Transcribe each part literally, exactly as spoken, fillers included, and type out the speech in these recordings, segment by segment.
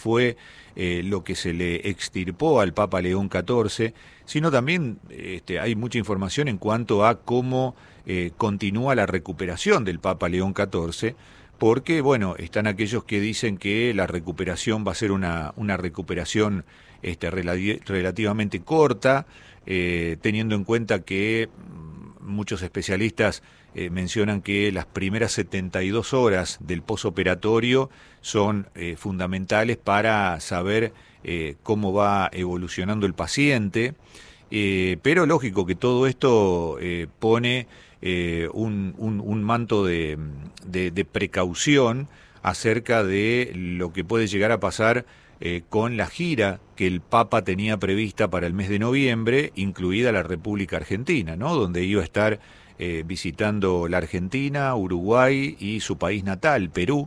fue eh, lo que se le extirpó al Papa León catorce, sino también este, hay mucha información en cuanto a cómo eh, continúa la recuperación del Papa León catorce, porque, bueno, están aquellos que dicen que la recuperación va a ser una, una recuperación este, relativamente corta, eh, teniendo en cuenta que muchos especialistas eh, mencionan que las primeras setenta y dos horas del posoperatorio son eh, fundamentales para saber eh, cómo va evolucionando el paciente, eh, pero lógico que todo esto eh, pone eh, un, un, un manto de, de, de precaución acerca de lo que puede llegar a pasar Eh, con la gira que el Papa tenía prevista para el mes de noviembre, incluida la República Argentina, ¿no? Donde iba a estar eh, visitando la Argentina, Uruguay y su país natal, Perú.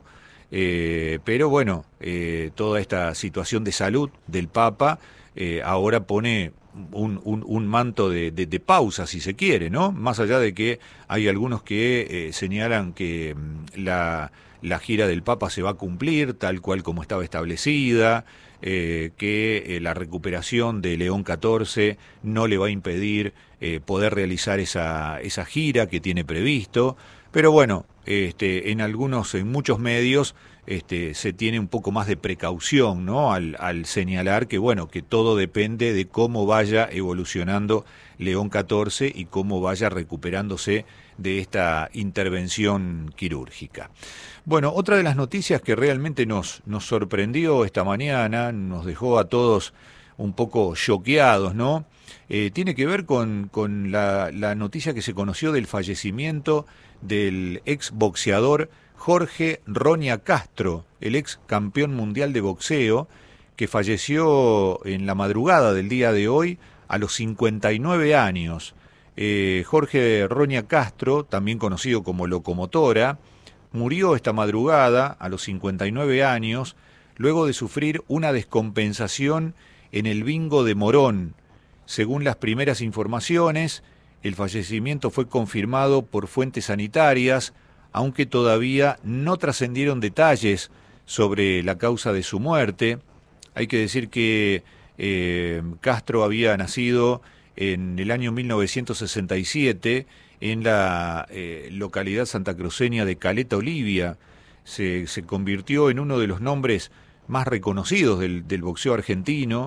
Eh, pero bueno, eh, toda esta situación de salud del Papa eh, ahora pone un, un, un manto de, de, de pausa, si se quiere, ¿no? Más allá de que hay algunos que eh, señalan que mm, la... la gira del Papa se va a cumplir tal cual como estaba establecida, eh, que eh, la recuperación de León catorce no le va a impedir eh, poder realizar esa, esa gira que tiene previsto, pero bueno, este, en algunos, en muchos medios este, se tiene un poco más de precaución, ¿no? Al, al señalar que bueno, que todo depende de cómo vaya evolucionando León catorce y cómo vaya recuperándose de esta intervención quirúrgica. Bueno, otra de las noticias que realmente nos, nos sorprendió esta mañana, nos dejó a todos un poco choqueados, ¿no? Eh, tiene que ver con, con la, la noticia que se conoció del fallecimiento del ex boxeador Jorge Roña Castro, el ex campeón mundial de boxeo, que falleció en la madrugada del día de hoy a los cincuenta y nueve años. Eh, Jorge Roña Castro, también conocido como Locomotora, murió esta madrugada a los cincuenta y nueve años, luego de sufrir una descompensación en el bingo de Morón. Según las primeras informaciones, el fallecimiento fue confirmado por fuentes sanitarias, aunque todavía no trascendieron detalles sobre la causa de su muerte. Hay que decir que eh, Castro había nacido en el año mil novecientos sesenta y siete en la eh, localidad santacruceña de Caleta Olivia. Se, se convirtió en uno de los nombres más reconocidos del, del boxeo argentino.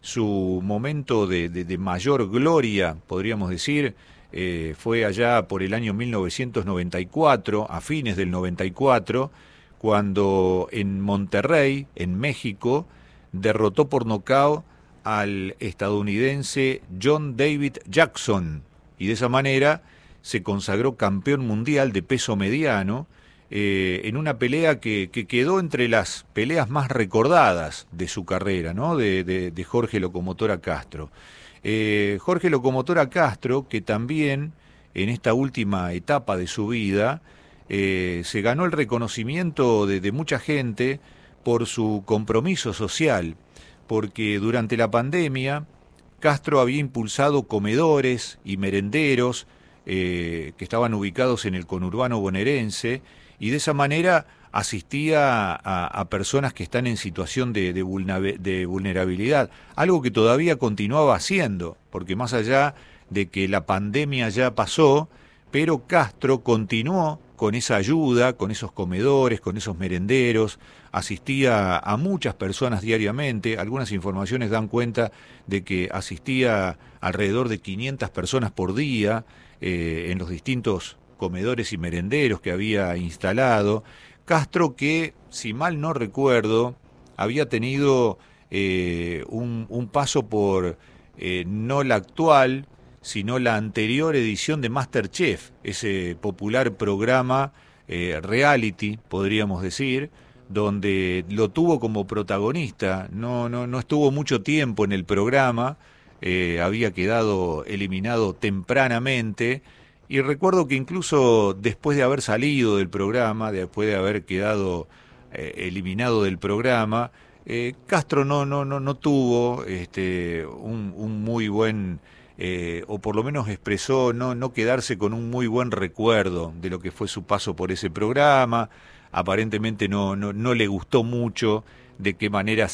Su momento de, de, de mayor gloria, podríamos decir, eh, fue allá por el año mil novecientos noventa y cuatro, a fines del noventa y cuatro, cuando en Monterrey, en México, derrotó por nocaut al estadounidense John David Jackson, y de esa manera se consagró campeón mundial de peso mediano, eh, en una pelea que, que quedó entre las peleas más recordadas de su carrera, ¿no? de, de, de Jorge Locomotora Castro. Eh, Jorge Locomotora Castro, que también en esta última etapa de su vida eh, se ganó el reconocimiento de, de mucha gente por su compromiso social, porque durante la pandemia Castro había impulsado comedores y merenderos eh, que estaban ubicados en el conurbano bonaerense, y de esa manera asistía a, a personas que están en situación de, de, de vulnerabilidad, algo que todavía continuaba haciendo, porque más allá de que la pandemia ya pasó, pero Castro continuó con esa ayuda, con esos comedores, con esos merenderos, asistía a muchas personas diariamente. Algunas informaciones dan cuenta de que asistía alrededor de quinientas personas por día eh, en los distintos comedores y merenderos que había instalado. Castro, que, si mal no recuerdo, había tenido eh, un, un paso por eh, no la actual, sino la anterior edición de MasterChef, ese popular programa eh, reality, podríamos decir, donde lo tuvo como protagonista. No, no, no estuvo mucho tiempo en el programa, eh, había quedado eliminado tempranamente, y recuerdo que incluso después de haber salido del programa, después de haber quedado eh, eliminado del programa, eh, Castro no, no, no, no tuvo este, un, un muy buen... Eh, o por lo menos expresó no, no quedarse con un muy buen recuerdo de lo que fue su paso por ese programa. Aparentemente no, no, no le gustó mucho de qué manera